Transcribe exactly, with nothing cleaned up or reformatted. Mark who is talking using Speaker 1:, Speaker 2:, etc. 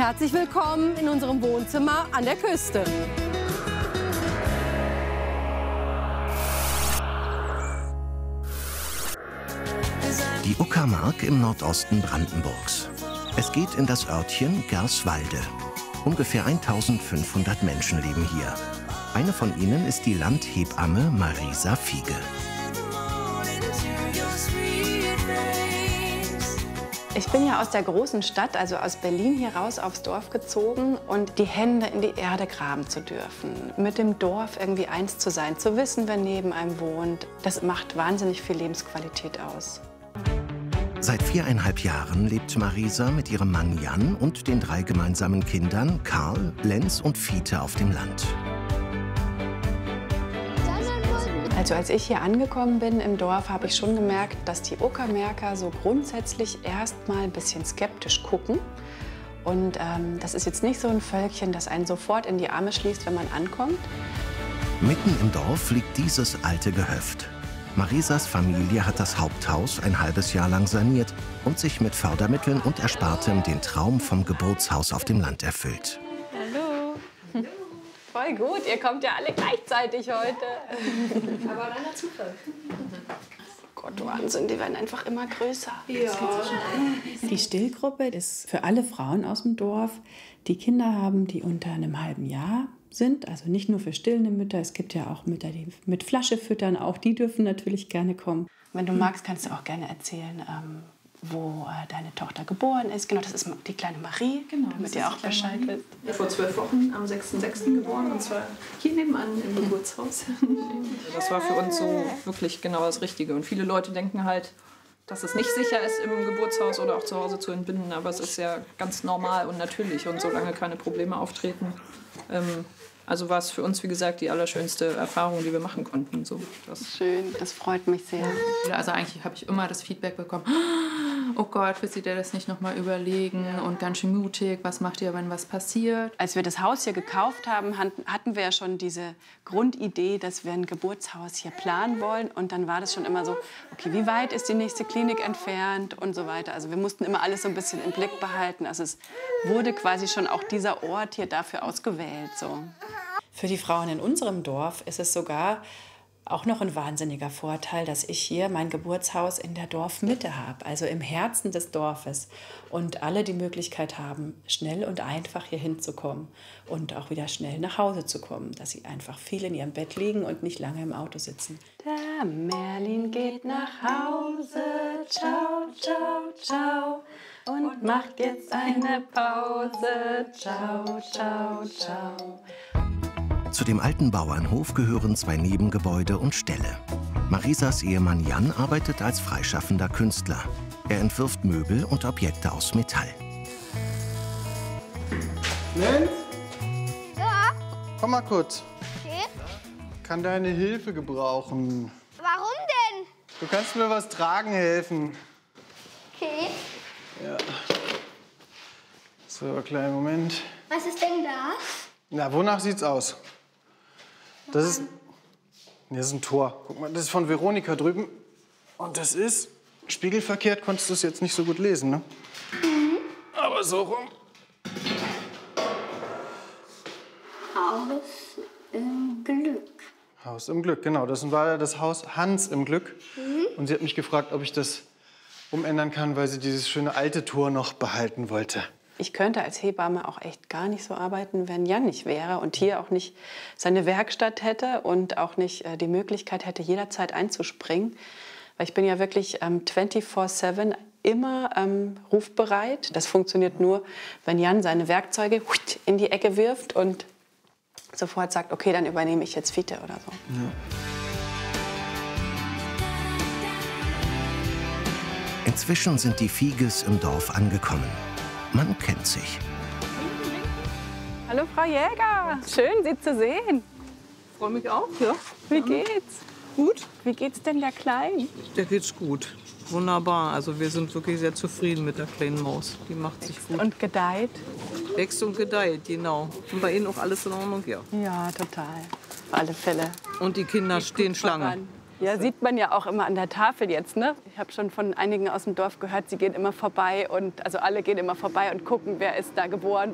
Speaker 1: Herzlich willkommen in unserem Wohnzimmer an der Küste.
Speaker 2: Die Uckermark im Nordosten Brandenburgs. Es geht in das Örtchen Gerswalde. Ungefähr eintausendfünfhundert Menschen leben hier. Eine von ihnen ist die Landhebamme Marisa Fiege.
Speaker 3: Ich bin ja aus der großen Stadt, also aus Berlin, hier raus aufs Dorf gezogen und die Hände in die Erde graben zu dürfen, mit dem Dorf irgendwie eins zu sein, zu wissen, wer neben einem wohnt, das macht wahnsinnig viel Lebensqualität aus.
Speaker 2: Seit viereinhalb Jahren lebt Marisa mit ihrem Mann Jan und den drei gemeinsamen Kindern Karl, Lenz und Fiete auf dem Land.
Speaker 3: Also als ich hier angekommen bin im Dorf, habe ich schon gemerkt, dass die Uckermärker so grundsätzlich erst mal ein bisschen skeptisch gucken. Und ähm, das ist jetzt nicht so ein Völkchen, das einen sofort in die Arme schließt, wenn man ankommt.
Speaker 2: Mitten im Dorf liegt dieses alte Gehöft. Marisas Familie hat das Haupthaus ein halbes Jahr lang saniert und sich mit Fördermitteln und Erspartem den Traum vom Geburtshaus auf dem Land erfüllt.
Speaker 3: Hallo. Voll gut, ihr kommt ja alle gleichzeitig heute.
Speaker 1: Aber reiner Zufall.
Speaker 3: Gott, Wahnsinn, die werden einfach immer größer.
Speaker 1: Ja.
Speaker 4: Die Stillgruppe ist für alle Frauen aus dem Dorf, die Kinder haben, die unter einem halben Jahr sind. Also nicht nur für stillende Mütter, es gibt ja auch Mütter, die mit Flasche füttern, auch die dürfen natürlich gerne kommen.
Speaker 3: Wenn du magst, kannst du auch gerne erzählen, ähm, wo äh, deine Tochter geboren ist. Genau, das ist die kleine Marie,
Speaker 5: genau,
Speaker 3: damit ihr auch Bescheid wisst.
Speaker 5: Ja, vor zwölf Wochen, am sechsten sechsten geboren, und zwar hier nebenan im Geburtshaus. Das war für uns so wirklich genau das Richtige. Und viele Leute denken halt, dass es nicht sicher ist, im Geburtshaus oder auch zu Hause zu entbinden. Aber es ist ja ganz normal und natürlich. Und solange keine Probleme auftreten, ähm, also war es für uns, wie gesagt, die allerschönste Erfahrung, die wir machen konnten. So, das
Speaker 3: Schön, das freut mich sehr.
Speaker 6: Also eigentlich habe ich immer das Feedback bekommen, oh Gott, willst du dir das nicht noch mal überlegen und ganz schön mutig, was macht ihr, wenn was passiert?
Speaker 3: Als wir das Haus hier gekauft haben, hatten wir ja schon diese Grundidee, dass wir ein Geburtshaus hier planen wollen. Und dann war das schon immer so, okay, wie weit ist die nächste Klinik entfernt und so weiter. Also wir mussten immer alles so ein bisschen im Blick behalten. Also es wurde quasi schon auch dieser Ort hier dafür ausgewählt. So.
Speaker 4: Für die Frauen in unserem Dorf ist es sogar auch noch ein wahnsinniger Vorteil, dass ich hier mein Geburtshaus in der Dorfmitte habe, also im Herzen des Dorfes. Und alle die Möglichkeit haben, schnell und einfach hier hinzukommen und auch wieder schnell nach Hause zu kommen, dass sie einfach viel in ihrem Bett liegen und nicht lange im Auto sitzen.
Speaker 3: Der Merlin geht nach Hause, ciao, ciao, ciao, und macht jetzt eine Pause, ciao, ciao, ciao.
Speaker 2: Zu dem alten Bauernhof gehören zwei Nebengebäude und Ställe. Marisas Ehemann Jan arbeitet als freischaffender Künstler. Er entwirft Möbel und Objekte aus Metall.
Speaker 7: Lenz?
Speaker 8: Ja?
Speaker 7: Komm mal kurz.
Speaker 8: Okay.
Speaker 7: Kann deine Hilfe gebrauchen.
Speaker 8: Warum denn?
Speaker 7: Du kannst mir was tragen helfen.
Speaker 8: Okay.
Speaker 7: Ja. So, kleinen Moment.
Speaker 8: Was ist denn das?
Speaker 7: Na, wonach sieht's aus? Das ist, das ist ein Tor. Guck mal, das ist von Veronika drüben. Und das ist, spiegelverkehrt konntest du es jetzt nicht so gut lesen, ne?
Speaker 8: Mhm.
Speaker 7: Aber so rum.
Speaker 8: Haus im Glück.
Speaker 7: Haus im Glück, genau. Das war das Haus Hans im Glück.
Speaker 8: Mhm.
Speaker 7: Und sie hat mich gefragt, ob ich das umändern kann, weil sie dieses schöne alte Tor noch behalten wollte.
Speaker 3: Ich könnte als Hebamme auch echt gar nicht so arbeiten, wenn Jan nicht wäre und hier auch nicht seine Werkstatt hätte und auch nicht äh, die Möglichkeit hätte, jederzeit einzuspringen. Weil ich bin ja wirklich ähm, vierundzwanzig sieben immer ähm, rufbereit. Das funktioniert nur, wenn Jan seine Werkzeuge in die Ecke wirft und sofort sagt, okay, dann übernehme ich jetzt Fiete oder so.
Speaker 7: Ja.
Speaker 2: Inzwischen sind die Fieges im Dorf angekommen. Man kennt sich.
Speaker 3: Hallo Frau Jäger, schön Sie zu sehen.
Speaker 5: freue mich auch, ja.
Speaker 3: Wie geht's?
Speaker 5: Gut.
Speaker 3: Wie geht's denn der Kleinen?
Speaker 5: Der geht's gut. Wunderbar. Also wir sind wirklich sehr zufrieden mit der kleinen Maus. Die macht sich gut.
Speaker 3: Und gedeiht?
Speaker 5: Wächst und gedeiht, genau. Und bei Ihnen auch alles in Ordnung, ja.
Speaker 3: Ja, total. Auf alle Fälle.
Speaker 5: Und die Kinder stehen Schlange.
Speaker 3: Voran. Ja, sieht man ja auch immer an der Tafel jetzt, ne? Ich habe schon von einigen aus dem Dorf gehört, sie gehen immer vorbei und also alle gehen immer vorbei und gucken, wer ist da geboren.